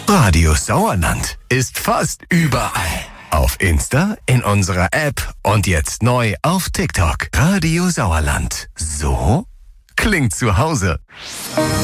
Radio Sauerland ist fast überall. Auf Insta, in unserer App und jetzt neu auf TikTok. Radio Sauerland. So klingt zu Hause.